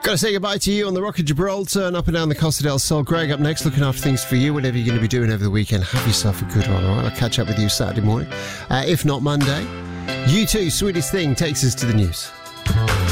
Got to say goodbye to you on the Rock of Gibraltar and up and down the Costa del Sol. Greg up next, looking after things for you, whatever you're going to be doing over the weekend. Have yourself a good one, all right? I'll catch up with you Saturday morning. If not Monday. U2, Sweetest Thing takes us to the news.